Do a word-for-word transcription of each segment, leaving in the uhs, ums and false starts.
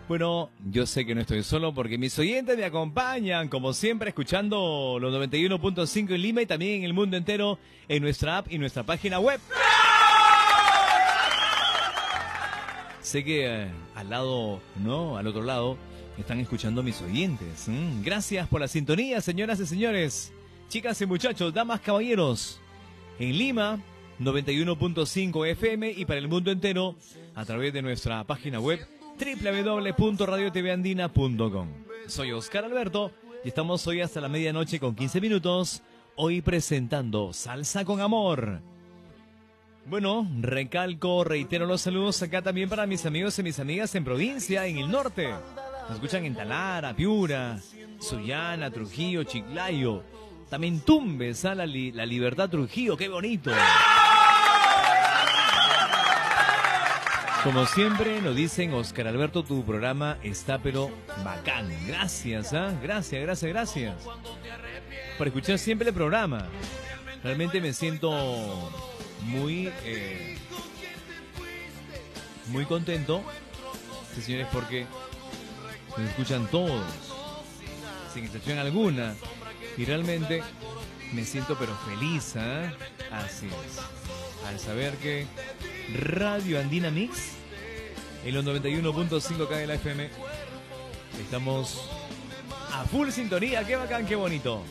Bueno, yo sé que no estoy solo porque mis oyentes me acompañan, como siempre, escuchando los noventa y uno punto cinco en Lima y también en el mundo entero en nuestra app y nuestra página web. Sé que eh, al lado, no, al otro lado, están escuchando mis oyentes. Mm, gracias por la sintonía, señoras y señores, chicas y muchachos, damas, caballeros. En Lima, noventa y uno punto cinco F M y para el mundo entero a través de nuestra página web doble u doble u doble u punto radio t v andina punto com. Soy Oscar Alberto y estamos hoy hasta la medianoche con quince minutos, hoy presentando Salsa con Amor. Bueno, recalco, reitero los saludos acá también para mis amigos y mis amigas en provincia, en el norte. Nos escuchan en Talara, Piura, Sullana, Trujillo, Chiclayo. También Tumbes, a la, li la Libertad Trujillo, qué bonito. Como siempre nos dicen, Oscar Alberto, tu programa está pero bacán. Gracias, ¿ah? ¿eh? Gracias, gracias, gracias. Por escuchar siempre el programa. Realmente me siento muy, eh, muy contento, sí, señores, porque nos escuchan todos, sin excepción alguna. Y realmente me siento pero feliz, ¿eh? Así es. Al saber que Radio Andina Mix, en los noventa y uno punto cinco K de la F M, estamos a full sintonía. ¡Qué bacán, qué bonito!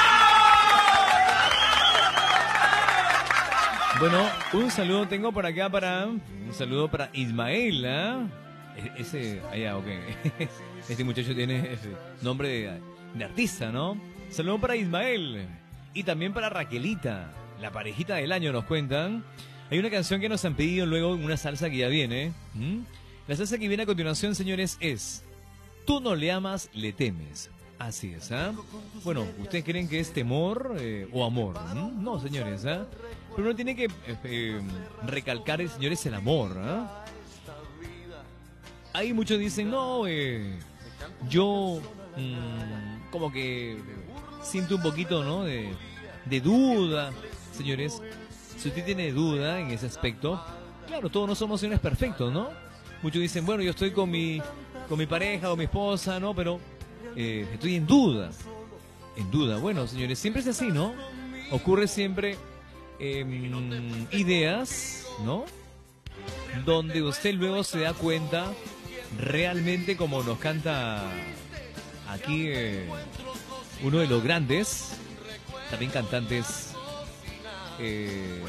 Bueno, un saludo tengo por acá para... Un saludo para Ismael, ¿eh? Ese... Allá, ok. Este muchacho tiene ese nombre de, de artista, ¿no? Saludo para Ismael. Y también para Raquelita, la parejita del año, nos cuentan. Hay una canción que nos han pedido luego, una salsa que ya viene. ¿Mm? La salsa que viene a continuación, señores, es Tú no le amas, le temes. Así es, ¿ah? ¿eh? Bueno, ¿ustedes creen que es temor eh, o amor? ¿Mm? No, señores, ¿ah? ¿eh? Pero uno tiene que eh, eh, recalcar, señores, el amor, ¿ah? ¿eh? Ahí muchos dicen, no, eh, yo mmm, como que siento un poquito, ¿no? De, de duda, señores. Si usted tiene duda en ese aspecto, claro, todos no somos seres perfectos, ¿no? Muchos dicen, bueno, yo estoy con mi, con mi pareja o mi esposa, ¿no? Pero eh, estoy en duda. En duda. Bueno, señores, siempre es así, ¿no? Ocurre siempre eh, ideas, ¿no? Donde usted luego se da cuenta realmente, como nos canta aquí eh, uno de los grandes, también cantantes, Eh,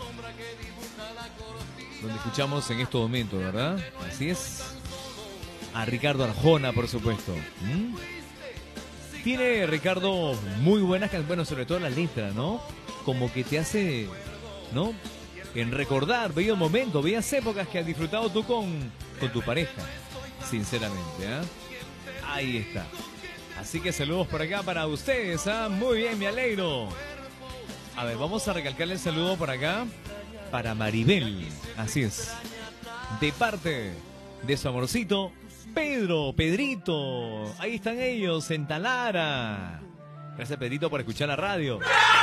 donde escuchamos en estos momentos, ¿verdad? Así es. A Ricardo Arjona, por supuesto. ¿Mm? Tiene Ricardo muy buenas canciones, bueno, sobre todo la letra, ¿no? Como que te hace, ¿no? En recordar bellos momentos, bellas épocas que has disfrutado tú con, con tu pareja, sinceramente, ¿eh? Ahí está. Así que saludos por acá para ustedes, ¿ah? ¿eh? Muy bien, me alegro. A ver, vamos a recalcarle el saludo por acá para Maribel. Así es. De parte de su amorcito, Pedro, Pedrito. Ahí están ellos, en Talara. Gracias, Pedrito, por escuchar la radio.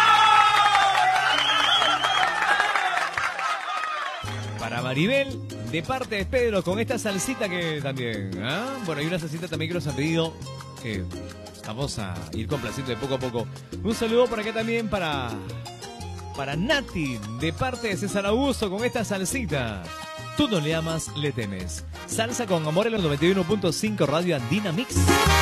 Para Maribel, de parte de Pedro, con esta salsita que también... ¿eh? Bueno, hay una salsita también que nos han pedido. Que vamos a ir complaciendo de poco a poco. Un saludo por acá también para... Para Nati, de parte de César Augusto, con esta salsita. Tú no le amas, le temes. Salsa con amor en los noventa y uno punto cinco Radio Andina Mix.